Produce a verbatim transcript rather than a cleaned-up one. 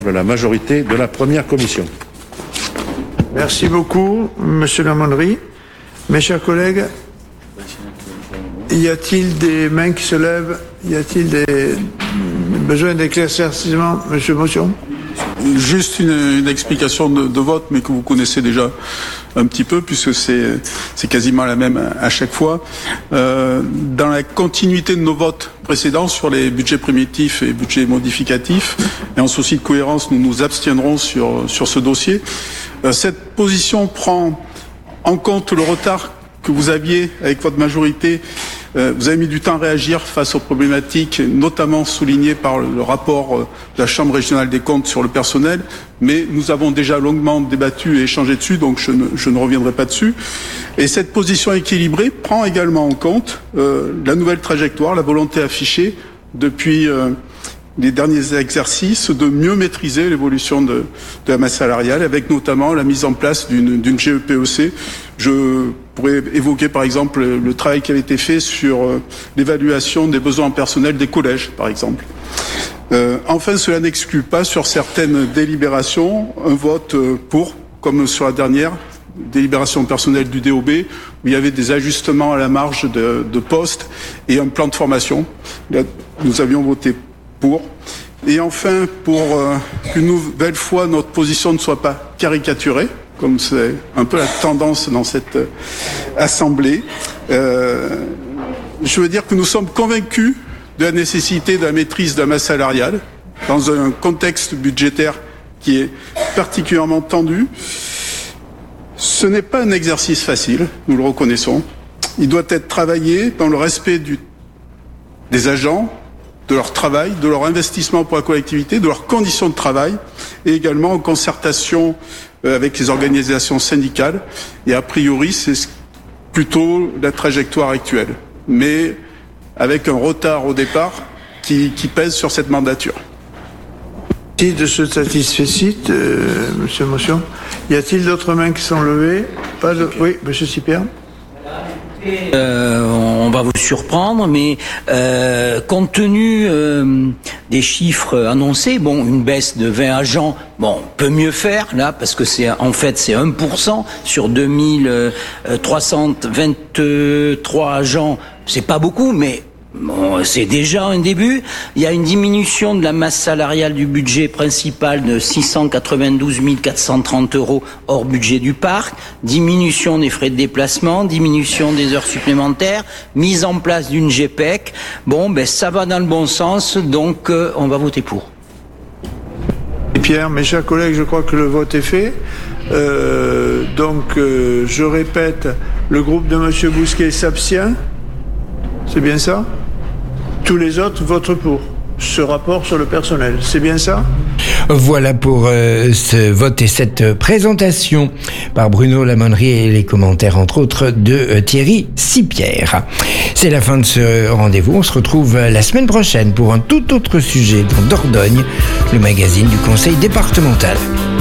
la majorité de la première commission. Merci beaucoup, Monsieur Lamonnerie. Mes chers collègues, y a-t-il des mains qui se lèvent? Y a-t-il des besoins d'éclaircissement, Monsieur Motion? Juste une, une explication de, de vote, mais que vous connaissez déjà un petit peu, puisque c'est, c'est quasiment la même à, à chaque fois. Euh, dans la continuité de nos votes précédents sur les budgets primitifs et budgets modificatifs, et en souci de cohérence, nous nous abstiendrons sur, sur ce dossier. Euh, cette position prend en compte le retard que vous aviez avec votre majorité. Euh, vous avez mis du temps à réagir face aux problématiques, notamment soulignées par le, le rapport euh, de la Chambre régionale des comptes sur le personnel, mais nous avons déjà longuement débattu et échangé dessus, donc je ne, je ne reviendrai pas dessus. Et cette position équilibrée prend également en compte euh, la nouvelle trajectoire, la volonté affichée depuis euh, les derniers exercices de mieux maîtriser l'évolution de, de la masse salariale, avec notamment la mise en place d'une, d'une G E P E C. Je pourrais évoquer par exemple le travail qui avait été fait sur euh, l'évaluation des besoins personnels des collèges, par exemple. Euh, enfin, cela n'exclut pas sur certaines délibérations un vote euh, pour, comme sur la dernière délibération personnelle du D O B, où il y avait des ajustements à la marge de, de postes et un plan de formation. Là, nous avions voté pour. Et enfin, pour euh, qu'une nouvelle fois notre position ne soit pas caricaturée, comme c'est un peu la tendance dans cette euh, assemblée, euh, je veux dire que nous sommes convaincus de la nécessité de la maîtrise de la masse salariale dans un contexte budgétaire qui est particulièrement tendu. Ce n'est pas un exercice facile, nous le reconnaissons. Il doit être travaillé dans le respect du, des agents, de leur travail, de leur investissement pour la collectivité, de leurs conditions de travail, et également en concertation avec les organisations syndicales. Et a priori, c'est plutôt la trajectoire actuelle, mais avec un retard au départ qui, qui pèse sur cette mandature. Merci de ce satisfait, euh, Monsieur Motion. Y a-t-il d'autres mains qui sont levées? Pas de... Oui, Monsieur Sipierre. Euh, on va vous surprendre, mais euh, compte tenu euh, des chiffres annoncés, bon, une baisse de vingt agents, bon, on peut mieux faire là, parce que c'est en fait c'est un pour cent sur deux mille trois cent vingt-trois agents, c'est pas beaucoup, mais bon, c'est déjà un début. Il y a une diminution de la masse salariale du budget principal de six cent quatre-vingt-douze mille quatre cent trente euros hors budget du parc, diminution des frais de déplacement, diminution des heures supplémentaires, mise en place d'une G P E C. Bon, ben ça va dans le bon sens, donc euh, on va voter pour. Pierre, mes chers collègues, je crois que le vote est fait. Euh, donc, euh, je répète, le groupe de Monsieur Bousquet s'abstient. C'est bien ça? Tous les autres votent pour ce rapport sur le personnel. C'est bien ça? Voilà pour euh, ce vote et cette présentation par Bruno Lamonnerie et les commentaires, entre autres, de euh, Thierry Sipierre. C'est la fin de ce rendez-vous. On se retrouve la semaine prochaine pour un tout autre sujet dans Dordogne, le magazine du Conseil départemental.